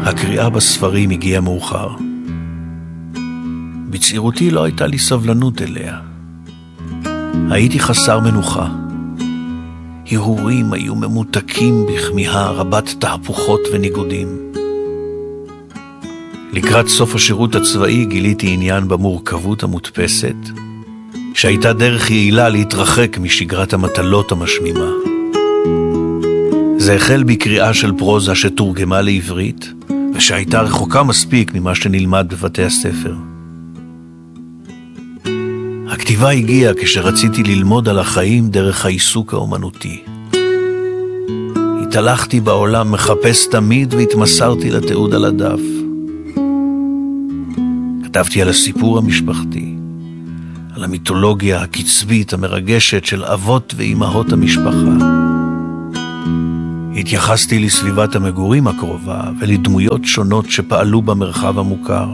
הקריאה בספרים הגיעה מאוחר. בצעירותי לא הייתה לי סבלנות אליה. הייתי חסר מנוחה. הרהורים היו ממותקים בכמיהה רבת תהפוכות וניגודים. לקראת סוף השירות הצבאי גיליתי עניין במורכבות המודפסת, שהייתה דרך יעילה להתרחק משגרת המטלות המשמימה. זה החל בקריאה של פרוזה שתורגמה לעברית, ושהייתה רחוקה מספיק ממה שנלמד בבתי הספר. הכתיבה הגיעה כשרציתי ללמוד על החיים דרך העיסוק האומנותי. התהלכתי בעולם מחפש תמיד והתמסרתי לתיעוד על הדף. כתבתי על הסיפור המשפחתי, על המיתולוגיה הקצבית המרגשת של אבות ואימהות המשפחה. התייחסתי לסביבת המגורים הקרובה ולדמויות שונות שפעלו במרחב המוכר.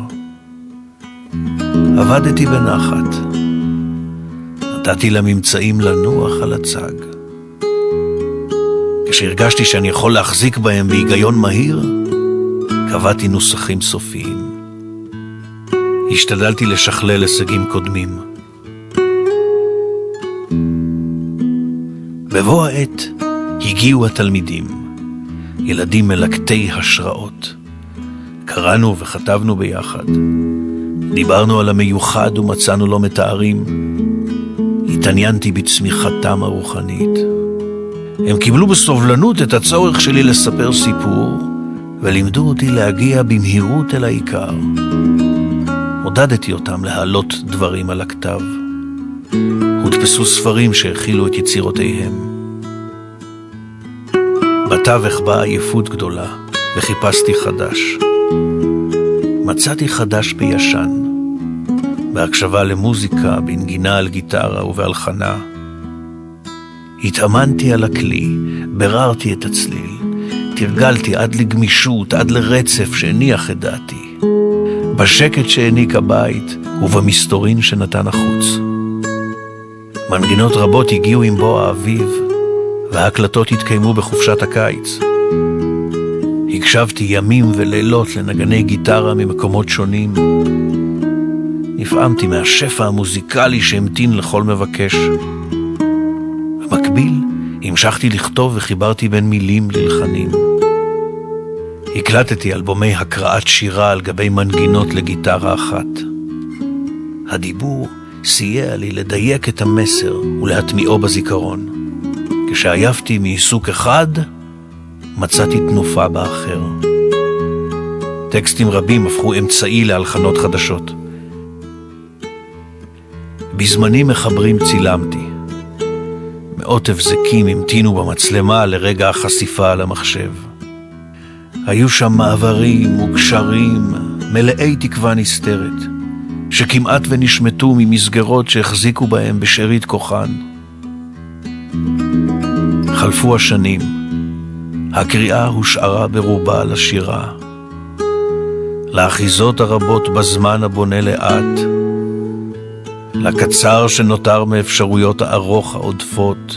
עבדתי בנחת. נתתי לממצאים לנוח על הצג. כשהרגשתי שאני יכול להחזיק בהם בהיגיון מהיר, קבעתי נוסחים סופיים. השתדלתי לשכלל הישגים קודמים. בבוא העת הגיעו התלמידים, ילדים מלקטי השראות. קראנו וכתבנו ביחד. דיברנו על המיוחד ומצאנו לו מתארים. התעניינתי בצמיחתם הרוחנית. הם קיבלו בסובלנות את הצורך שלי לספר סיפור, ולימדו אותי להגיע במהירות אל העיקר. עודדתי אותם להעלות דברים על הכתב. הודפסו ספרים שהכילו את יצירותיהם. בתווך באה עייפות גדולה, וחיפשתי חדש. מצאתי חדש בישן, בהקשבה למוזיקה, בנגינה על גיטרה ובהלחנה. התאמנתי על הכלי, בררתי את הצליל, תרגלתי עד לגמישות, עד לרצף שהניח את דעתי, בשקט שהעניק הבית ובמסתורין שנתן החוץ. מנגינות רבות הגיעו עם בוא האביב, וההקלטות התקיימו בחופשת הקיץ. הקשבתי ימים ולילות לנגני גיטרה ממקומות שונים. נפעמתי מהשפע המוזיקלי שהמתין לכל מבקש. במקביל, המשכתי לכתוב וחיברתי בין מילים ללחנים. הקלטתי אלבומי הקראת שירה על גבי מנגינות לגיטרה אחת. הדיבור סייע לי לדייק את המסר ולהטמיעו בזיכרון. כשעייפתי מעיסוק אחד, מצאתי תנופה באחר. טקסטים רבים הפכו אמצעי להלחנות חדשות. בזמנים מחברים צילמתי. מאות הבזקים המתינו במצלמה לרגע החשיפה על המחשב. היו שם מעברים וגשרים מלאי תקווה נסתרת, שכמעט ונשמטו ממסגרות שהחזיקו בהם בשארית כוחן. חלפו השנים. הקריאה הושארה ברובה לשירה. לאחיזות הרבות בזמן הבונה לאט, לקצר שנותר מאפשרויות הארוך העודפות,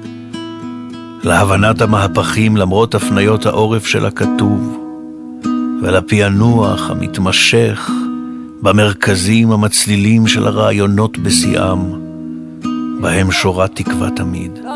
להבנת המהפכים למרות הפניות העורף של הכתוב, ולפענוח המתמשך במרכזים המצלילים של הרעיונות בשיאם, בהם שורת תקווה תמיד.